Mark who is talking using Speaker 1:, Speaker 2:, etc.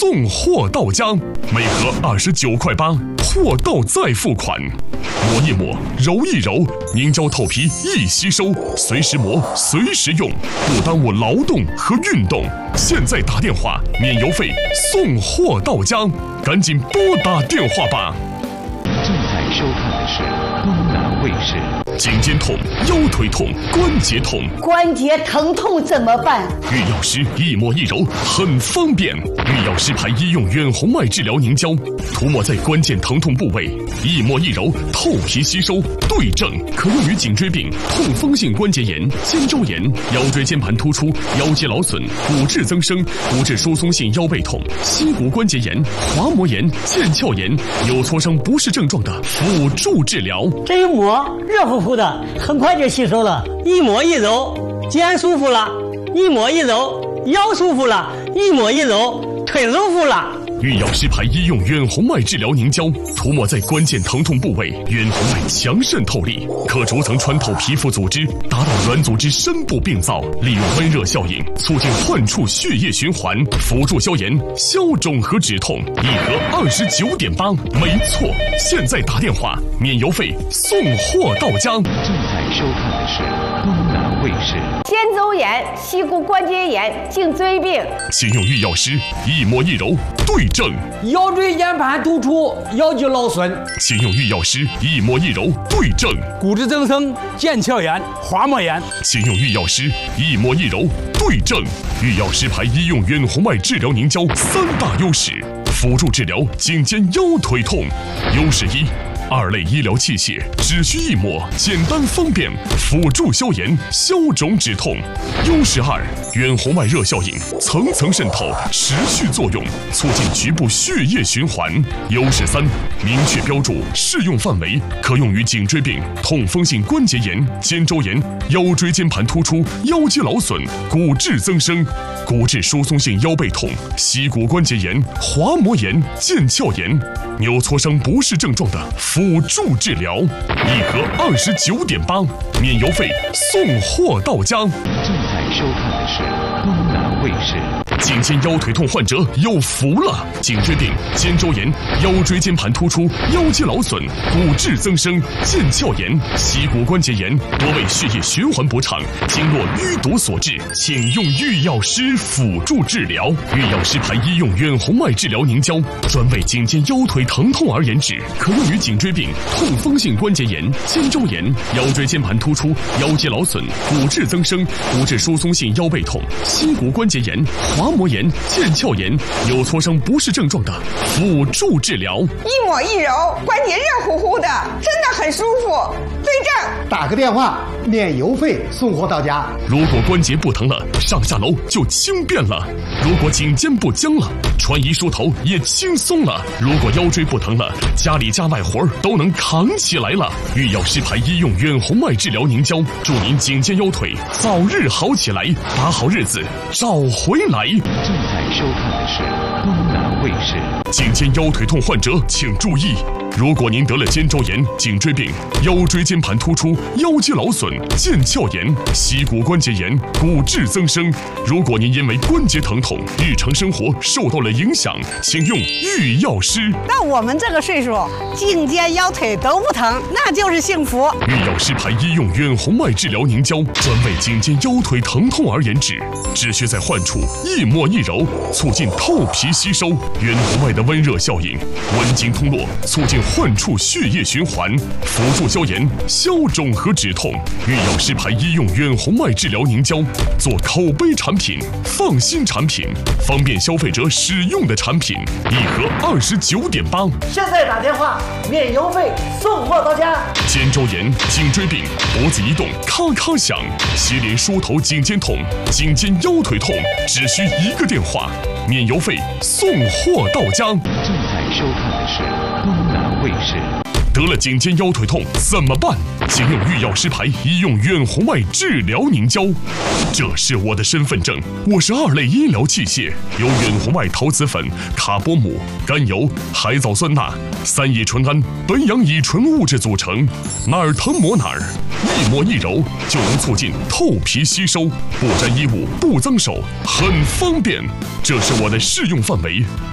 Speaker 1: 送货到家，每盒29.8块，货到再付款。抹一抹，揉一揉，凝胶透皮易吸收，随时磨，随时用，不耽误劳动和运动。现在打电话，免邮费，送货到家，赶紧拨打电话吧。
Speaker 2: 正在收看的是东南卫视。
Speaker 1: 颈肩痛、腰腿痛、关节痛，
Speaker 3: 关节疼痛怎么办？
Speaker 1: 玉药师一抹一揉很方便。玉药师牌医用远红外治疗凝胶，涂抹在关键疼痛部位，一抹一揉，透皮吸收，对症，可用于颈椎病、痛风性关节炎、肩周炎、腰椎间盘突出、腰肌劳损、骨质增生、骨质疏松性腰背痛、膝骨关节炎、滑膜炎、腱鞘炎、扭挫伤不适症状的辅助治疗。
Speaker 4: 这一抹热乎乎的，很快就吸收了。一抹一揉，肩舒服了；一抹一揉，腰舒服了；一抹一揉，腿舒服了。
Speaker 1: 玉药师牌医用远红外治疗凝胶，涂抹在关键疼痛部位，远红外强渗透力，可逐层穿透皮肤组织，达到软组织深部病灶，利用温热效应促进患处血液循环，辅助消炎、消肿和止痛。一盒29.8，没错。现在打电话，免邮费，送货到家。
Speaker 2: 正在收看的是东南卫视。
Speaker 3: 肩周炎、膝骨关节炎、颈椎病，
Speaker 1: 请用玉药师一抹一揉，对症。
Speaker 5: 腰椎间盘突出、腰肌劳损，
Speaker 1: 请用玉药师一抹一揉，对症。
Speaker 5: 骨质增生、腱鞘炎、滑膜炎，
Speaker 1: 请用玉药师一抹一揉，对症。玉药师牌医用远红外治疗凝胶3大优势，辅助治疗颈肩腰腿痛。优势1，2类医疗器械，只需一抹，简单方便，辅助消炎、消肿止痛。优势2，远红外热效应，层层渗透，持续作用，促进局部血液循环。优势3，明确标注，适用范围可用于颈椎病、痛风性关节炎、肩周炎、腰椎间盘突出、腰肌劳损、骨质增生、骨质疏松性腰背痛、膝骨关节炎、滑膜炎、腱鞘炎、扭挫伤不适症状的辅助治疗。一盒29.8，免邮费，送货到家。
Speaker 2: 正在收看的是东南卫视。
Speaker 1: 颈肩腰腿痛患者有福了！颈椎病、肩周炎、腰椎间盘突出、腰肌劳损、骨质增生、腱鞘炎、膝骨关节炎多为血液循环不畅、经络淤堵所致，请用玉药师辅助治疗。玉药师牌医用远红外治疗凝胶，专为颈肩腰腿疼痛而研制，可用于颈椎病、痛风性关节炎、肩周炎、腰椎间盘突出、腰肌劳损、骨质增生、骨质疏松性腰背痛、膝骨关节炎、滑膜炎、腱鞘炎、扭挫伤不适症状的辅助治疗。
Speaker 6: 一抹一揉，关节热乎乎的，真的很舒服。对症，
Speaker 7: 打个电话，免邮费，送货到家。
Speaker 1: 如果关节不疼了，上下楼就轻便了；如果颈肩不僵了，穿衣梳头也轻松了；如果腰椎不疼了，家里家外活都能扛起来了。玉药师牌医用远红外治疗凝胶，祝您颈肩腰腿早日好起来，把好日子找回来。
Speaker 2: 正在收看的是东南卫视。
Speaker 1: 颈肩腰腿痛患者请注意，如果您得了肩周炎、颈椎病、腰椎间盘突出、腰肌劳损、腱鞘炎、膝骨关节炎、骨质增生，如果您因为关节疼痛，日常生活受到了影响，请用玉药师。
Speaker 3: 那我们这个岁数，颈肩腰腿都不疼，那就是幸福。
Speaker 1: 玉药师牌医用远红外治疗凝胶，专为颈肩腰腿疼痛而研制，只需在患处一抹一揉，促进透皮吸收，远红外的温热效应，温经通络，促进患处血液循环，辅助消炎、消肿和止痛。玉药师牌医用远红外治疗凝胶，做口碑产品、放心产品、方便消费者使用的产品。一盒29.8，
Speaker 4: 现在打电话，免邮费，送货到家。
Speaker 1: 肩周炎、颈椎病、脖子一动咔咔响，洗脸梳头颈肩痛、颈肩腰腿痛，只需一个电话，免邮费，送货到家。
Speaker 2: 正在收看的是东南卫视。
Speaker 1: 得了颈肩腰腿痛怎么办？请用玉药师牌医用远红外治疗凝胶。这是我的身份证，我是2类医疗器械，由远红外陶瓷粉、卡波姆、甘油、海藻酸钠、3乙醇胺、苯氧乙醇物质组成，哪儿疼抹哪儿，一抹一揉就能促进透皮吸收，不沾衣物，不脏手，很方便。这是我的适用范围，